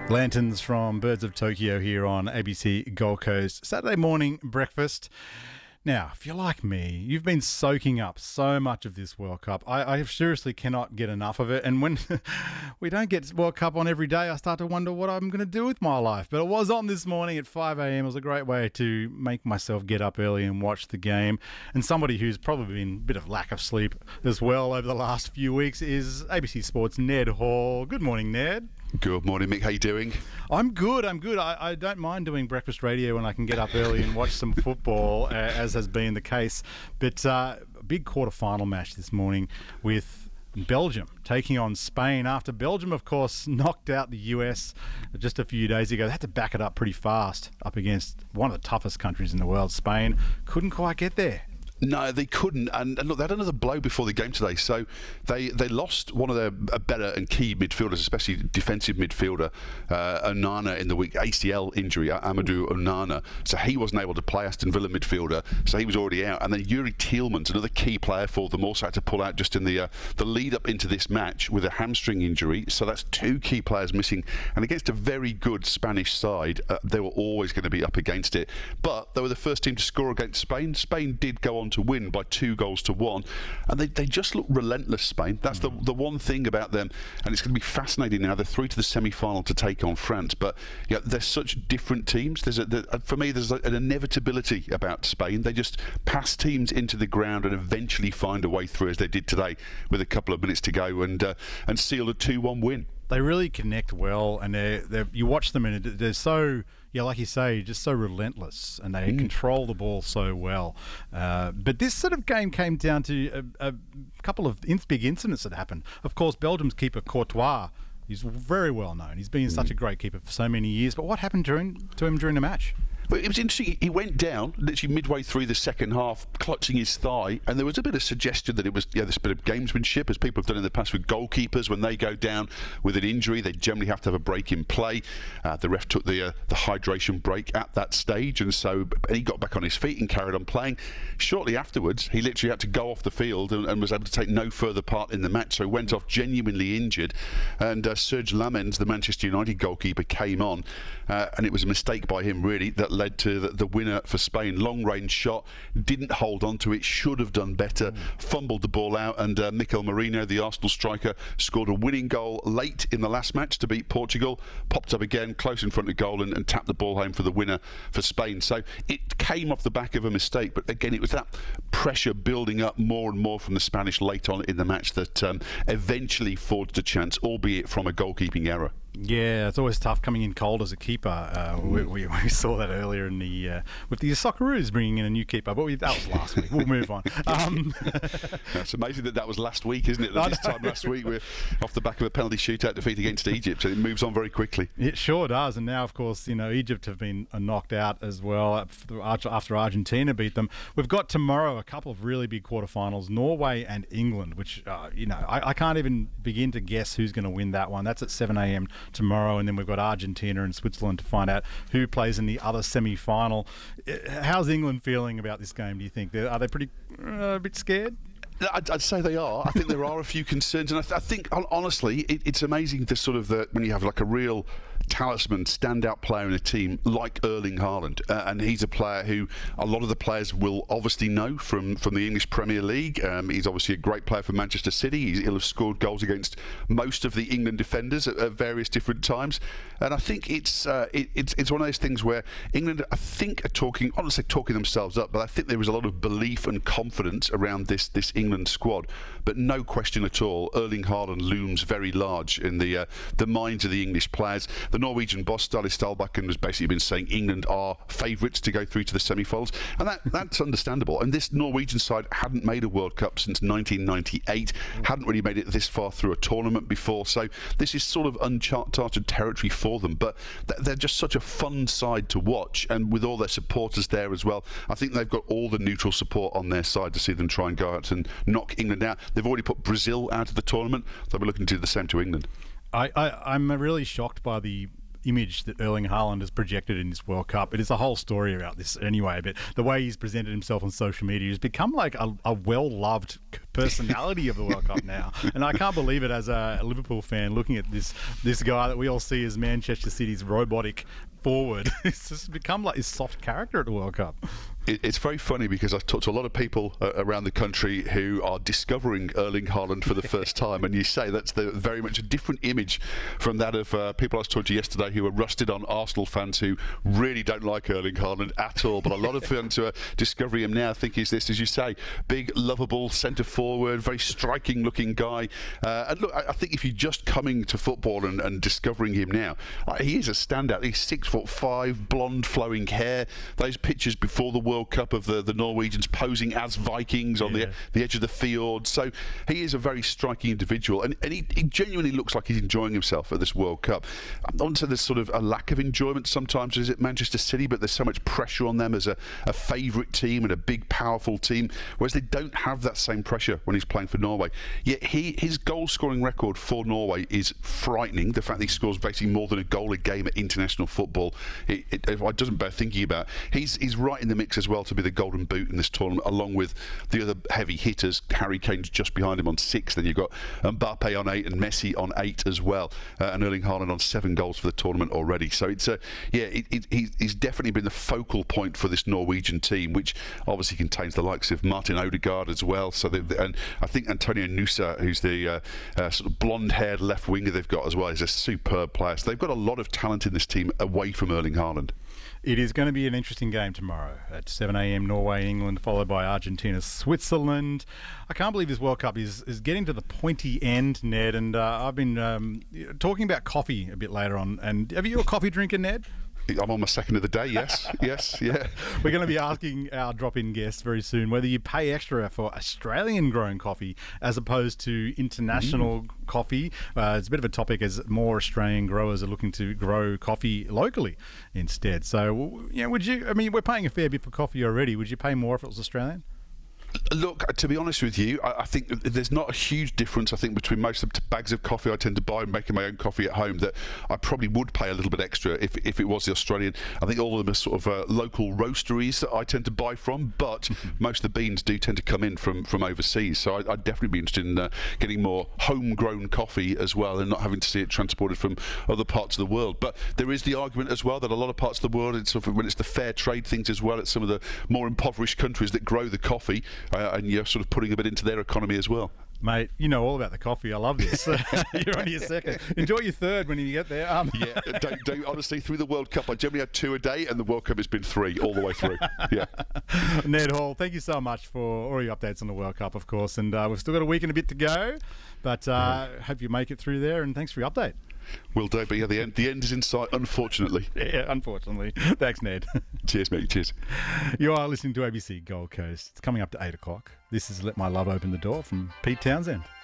Lanterns from Birds of Tokyo here on ABC Gold Coast. Saturday morning breakfast. Now, if you're like me, you've been soaking up so much of this World Cup. I seriously cannot get enough of it. And when we don't get World Cup on every day, I start to wonder what I'm going to do with my life. But it was on this morning at 5 a.m. It was a great way to make myself get up early and watch the game. And somebody who's probably been a bit of lack of sleep as well over the last few weeks is ABC Sports' Ned Hall. Good morning, Ned. Good morning, Mick. How you doing? I'm good. I don't mind doing breakfast radio when I can get up early and watch some football, as has been the case. But a big quarter-final match this morning with Belgium taking on Spain after Belgium, of course, knocked out the US just a few days ago. They had to back it up pretty fast up against one of the toughest countries in the world. Spain couldn't quite get there. No, they couldn't. And look, they had another blow before the game today. So they lost one of their better and key midfielders, especially defensive midfielder, Onana, in the week, ACL injury, Amadou Onana. So he wasn't able to play, Aston Villa midfielder. So he was already out. And then Yuri Tielemans, another key player for them, also had to pull out just in the lead up into this match with a hamstring injury. So that's two key players missing. And against a very good Spanish side, they were always going to be up against it. But they were the first team to score against Spain. Spain did go on to win by 2-1, and they just look relentless, Spain. That's the one thing about them, and it's going to be fascinating now. They're through to the semi-final to take on France, but yeah, they're such different teams. For me, there's an inevitability about Spain. They just pass teams into the ground and eventually find a way through, as they did today with a couple of minutes to go, and seal a 2-1 win. They really connect well, and you watch them and they're so, like you say, just so relentless, and they control the ball so well. But this sort of game came down to a couple of big incidents that happened. Of course, Belgium's keeper Courtois, he's very well known. He's been such a great keeper for so many years. But what happened to him during the match? But it was interesting. He went down literally midway through the second half, clutching his thigh, and there was a bit of suggestion that it was this bit of gamesmanship, as people have done in the past with goalkeepers. When they go down with an injury, they generally have to have a break in play. The ref took the hydration break at that stage, and so he got back on his feet and carried on playing. Shortly afterwards, he literally had to go off the field and was able to take no further part in the match, so he went off genuinely injured. And Serge Lamens, the Manchester United goalkeeper, came on, and it was a mistake by him, really, that led to the winner for Spain. Long range shot, didn't hold on to it, should have done better, fumbled the ball out, and Mikel Merino, the Arsenal striker, scored a winning goal late in the last match to beat Portugal, popped up again close in front of goal and tapped the ball home for the winner for Spain. So it came off the back of a mistake, but again it was that pressure building up more and more from the Spanish late on in the match that eventually forged a chance, albeit from a goalkeeping error. Yeah, it's always tough coming in cold as a keeper. We saw that earlier in with the Socceroos bringing in a new keeper, but that was last week. We'll move on. It's amazing that was last week, isn't it? That this time last week we're off the back of a penalty shootout defeat against Egypt, and it moves on very quickly. It sure does, and now, of course, Egypt have been knocked out as well after Argentina beat them. We've got tomorrow a couple of really big quarterfinals, Norway and England, which, I can't even begin to guess who's going to win that one. That's at 7 a.m. tomorrow, and then we've got Argentina and Switzerland to find out who plays in the other semi-final. How's England feeling about this game, do you think? Are they pretty a bit scared? I'd say they are. I think there are a few concerns, and I think honestly it's amazing when you have like a real talisman standout player in a team like Erling Haaland, and he's a player who a lot of the players will obviously know from the English Premier League. He's obviously a great player for Manchester City. He'll have scored goals against most of the England defenders at various different times, and I think it's one of those things where England, I think, are talking, I don't say talking themselves up, but I think there is a lot of belief and confidence around this England squad. But no question at all, Erling Haaland looms very large in the minds of the English players. The Norwegian boss, Ståle Stalbakken, has basically been saying England are favourites to go through to the semi-finals, and that's understandable. And this Norwegian side hadn't made a World Cup since 1998, hadn't really made it this far through a tournament before, so this is sort of uncharted territory for them. But they're just such a fun side to watch, and with all their supporters there as well, I think they've got all the neutral support on their side to see them try and go out and knock England out. They've already put Brazil out of the tournament, so we're looking to do the same to England. I'm really shocked by the image that Erling Haaland has projected in this World Cup. It is a whole story about this anyway, but the way he's presented himself on social media has become like a well-loved personality of the World Cup now. And I can't believe it as a Liverpool fan looking at this guy that we all see as Manchester City's robotic forward. It's just become like his soft character at the World Cup. It's very funny because I've talked to a lot of people around the country who are discovering Erling Haaland for the first time, and you say that's very much a different image from that of people I was talking to yesterday who were rusted on Arsenal fans who really don't like Erling Haaland at all. But a lot of fans who are discovering him now think he's this, as you say, big, lovable centre forward, very striking looking guy. And look, I think if you're just coming to football and discovering him now, he is a standout. He's 6'5", blonde, flowing hair. Those pictures before the World Cup of the Norwegians posing as Vikings on the edge of the field. So he is a very striking individual, and he genuinely looks like he's enjoying himself at this World Cup. I don't say there's sort of a lack of enjoyment sometimes as at Manchester City, but there's so much pressure on them as a favourite team and a big, powerful team, whereas they don't have that same pressure when he's playing for Norway. Yet his goal-scoring record for Norway is frightening. The fact that he scores basically more than a goal a game at international football, it doesn't bear thinking about. He's right in the mix as well to be the golden boot in this tournament, along with the other heavy hitters. Harry Kane's just behind him on 6. Then you've got Mbappe on 8 and Messi on 8 as well, and Erling Haaland on 7 goals for the tournament already. So it's he's definitely been the focal point for this Norwegian team, which obviously contains the likes of Martin Odegaard as well. So and I think Antonio Nusa, who's the sort of blonde-haired left winger they've got as well, is a superb player. So they've got a lot of talent in this team away from Erling Haaland. It is going to be an interesting game tomorrow at 7 a.m. Norway, England, followed by Argentina, Switzerland. I can't believe this World Cup is getting to the pointy end, Ned. And I've been talking about coffee a bit later on. And have you a coffee drinker, Ned? I'm on my second of the day, yes. Yes, yeah. We're going to be asking our drop-in guests very soon whether you pay extra for Australian-grown coffee as opposed to international coffee. It's a bit of a topic as more Australian growers are looking to grow coffee locally instead. So, would you? I mean, we're paying a fair bit for coffee already. Would you pay more if it was Australian? Look, to be honest with you, I think there's not a huge difference, I think, between most of the bags of coffee I tend to buy making my own coffee at home, that I probably would pay a little bit extra if it was the Australian. I think all of them are sort of local roasteries that I tend to buy from, but most of the beans do tend to come in from overseas. So I'd definitely be interested in getting more homegrown coffee as well and not having to see it transported from other parts of the world. But there is the argument as well that a lot of parts of the world, it's sort of, when it's the fair trade things as well, it's some of the more impoverished countries that grow the coffee, and you're sort of putting a bit into their economy as well. Mate, you know all about the coffee. I love this. You're on your second. Enjoy your third when you get there. Yeah, don't, honestly, through the World Cup, I generally had 2 a day, and the World Cup has been 3 all the way through. Yeah. Ned Hall, thank you so much for all your updates on the World Cup, of course. And we've still got a week and a bit to go, but hope you make it through there, and thanks for your update. Will do, but yeah, the end is in sight, unfortunately. Yeah, unfortunately. Thanks, Ned. Cheers, mate. Cheers. You are listening to ABC Gold Coast. It's coming up to 8 o'clock. This is Let My Love Open the Door from Pete Townsend.